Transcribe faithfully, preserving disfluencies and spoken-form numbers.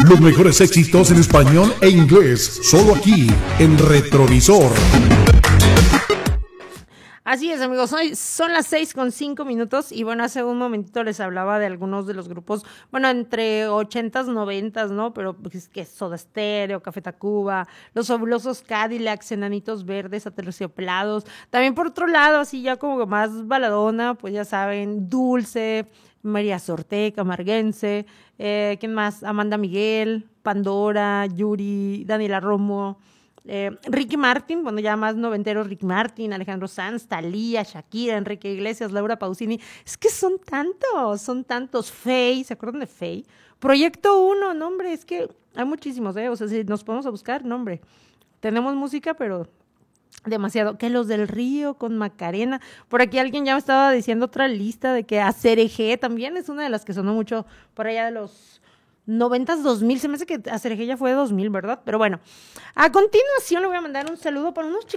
Los mejores éxitos en español e inglés, solo aquí, en Retrovisor. Así es, amigos, hoy son las seis con cinco minutos y bueno, hace un momentito les hablaba de algunos de los grupos, bueno, entre ochentas, noventas, ¿no? Pero pues, que Soda Stereo, Café Tacuba, Los Fabulosos Cadillacs, Enanitos Verdes, Aterciopelados. También por otro lado, así ya como más baladona, pues ya saben, Dulce, María Sorte, Camarguense, eh, ¿quién más? Amanda Miguel, Pandora, Yuri, Daniela Romo. Eh, Ricky Martin, bueno, ya más noventero, Ricky Martin, Alejandro Sanz, Thalía, Shakira, Enrique Iglesias, Laura Pausini. Es que son tantos, son tantos. Fey, ¿se acuerdan de Fey? Proyecto Uno, no, hombre, es que hay muchísimos, ¿eh? O sea, si nos ponemos a buscar, no, hombre. Tenemos música, pero demasiado. Que Los del Río con Macarena. Por aquí alguien ya me estaba diciendo otra lista de que Acerejé también es una de las que sonó mucho por allá de los noventas, dos mil, se me hace que Acerejé ya fue de dos mil, ¿verdad? Pero bueno, a continuación le voy a mandar un saludo para unos chicos